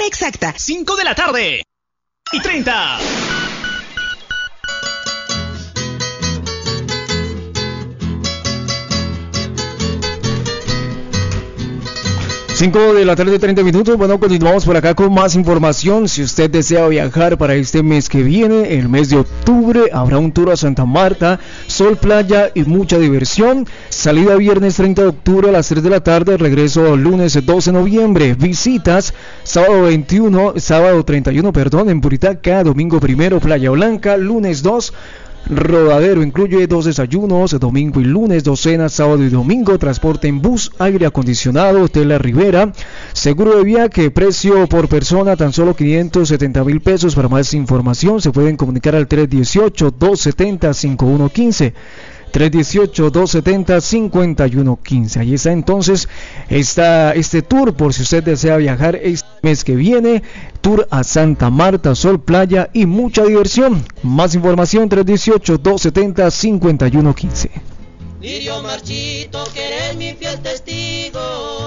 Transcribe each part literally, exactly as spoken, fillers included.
hora exacta. cinco de la tarde y treinta. cinco de la tarde, treinta minutos. Bueno, continuamos por acá con más información. Si usted desea viajar para este mes que viene, el mes de octubre, habrá un tour a Santa Marta, sol, playa y mucha diversión. Salida viernes treinta de octubre a las tres de la tarde, regreso lunes doce de noviembre. Visitas sábado veintiuno, sábado treinta y uno, perdón, en Buritaca, domingo primero, Playa Blanca, lunes dos. Rodadero incluye dos desayunos, domingo y lunes, dos cenas, sábado y domingo, transporte en bus, aire acondicionado, Hotel La Ribera, seguro de viaje, precio por persona tan solo quinientos setenta mil pesos. Para más información se pueden comunicar al tres uno ocho, dos siete cero, cinco uno uno cinco. tres uno ocho, dos siete cero, cinco uno uno cinco. Ahí está entonces está este tour por si usted desea viajar este mes que viene. Tour a Santa Marta, sol, playa y mucha diversión. Más información tres uno ocho, dos siete cero, cinco uno uno cinco. Lirio Marchito, que eres mi fiel testigo.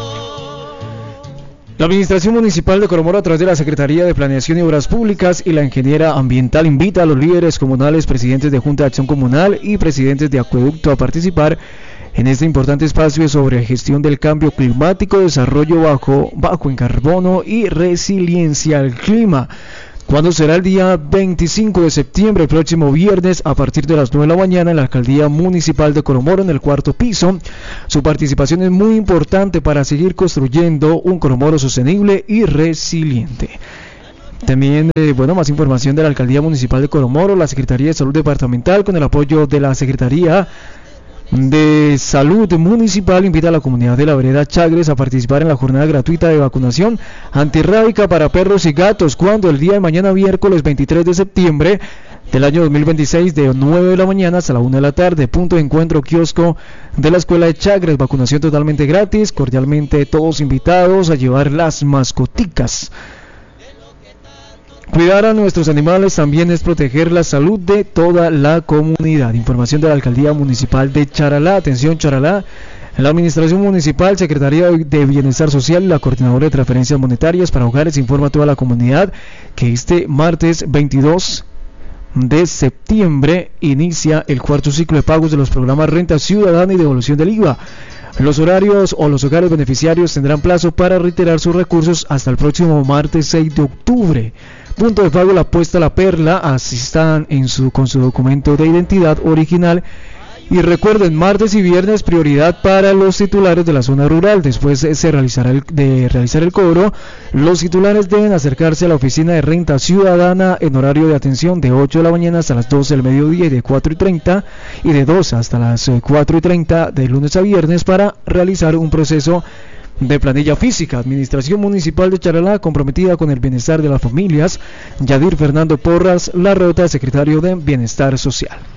La Administración Municipal de Coromoro, a través de la Secretaría de Planeación y Obras Públicas y la Ingeniera Ambiental, invita a los líderes comunales, presidentes de Junta de Acción Comunal y presidentes de Acueducto a participar en este importante espacio sobre gestión del cambio climático, desarrollo bajo, bajo en carbono y resiliencia al clima. ¿Cuándo será? El día veinticinco de septiembre, el próximo viernes, a partir de las nueve de la mañana, en la Alcaldía Municipal de Coromoro, en el cuarto piso. Su participación es muy importante para seguir construyendo un Coromoro sostenible y resiliente. También, eh, bueno, más información de la Alcaldía Municipal de Coromoro, la Secretaría de Salud Departamental, con el apoyo de la Secretaría de Salud Municipal, invita a la comunidad de la vereda Chagres a participar en la jornada gratuita de vacunación antirrábica para perros y gatos, cuando el día de mañana, miércoles veintitrés de septiembre del año dos mil veintiséis, de nueve de la mañana hasta la una de la tarde, punto de encuentro kiosco de la Escuela de Chagres, vacunación totalmente gratis, cordialmente todos invitados a llevar las mascoticas. Cuidar a nuestros animales también es proteger la salud de toda la comunidad. Información de la Alcaldía Municipal de Charalá. Atención, Charalá. La Administración Municipal, Secretaría de Bienestar Social y la Coordinadora de Transferencias Monetarias para Hogares informa a toda la comunidad que este martes veintidós de septiembre inicia el cuarto ciclo de pagos de los programas Renta Ciudadana y devolución del I V A. Los horarios o los hogares beneficiarios tendrán plazo para retirar sus recursos hasta el próximo martes seis de octubre. Punto de pago La Puesta La Perla, asistan en su, con su documento de identidad original. Y recuerden, martes y viernes prioridad para los titulares de la zona rural. Después se realizará el, de realizar el cobro, los titulares deben acercarse a la oficina de Renta Ciudadana en horario de atención de ocho de la mañana hasta las doce del mediodía y de cuatro y treinta y de dos hasta las cuatro y treinta de lunes a viernes para realizar un proceso de planilla física. Administración Municipal de Charalá, comprometida con el bienestar de las familias. Yadir Fernando Porras Larrota, secretario de Bienestar Social.